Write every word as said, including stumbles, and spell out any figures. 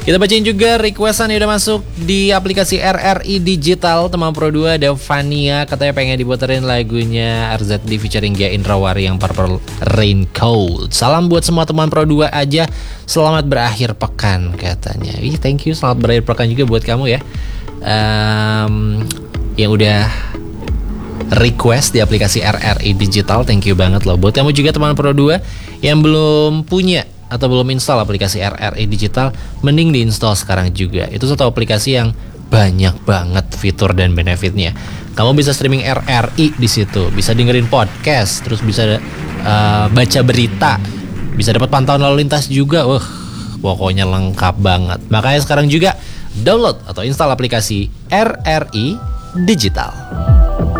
Kita bacain juga requestan yang udah masuk di aplikasi R R I Digital. Teman Pro dua ada Fania, katanya pengen diputerin lagunya R Z D featuring Gia Indrawari yang Purple Raincoat. Salam buat semua teman Pro dua aja, selamat berakhir pekan katanya. Ih, thank you, selamat berakhir pekan juga buat kamu ya, um, yang udah request di aplikasi R R I Digital. Thank you banget loh. Buat kamu juga teman Pro dua yang belum punya atau belum install aplikasi R R I Digital, mending diinstal sekarang juga. Itu satu aplikasi yang banyak banget fitur dan benefitnya. Kamu bisa streaming R R I di situ, bisa dengerin podcast, terus bisa uh, baca berita, bisa dapat pantauan lalu lintas juga. Wah, pokoknya lengkap banget. Makanya sekarang juga download atau install aplikasi R R I Digital.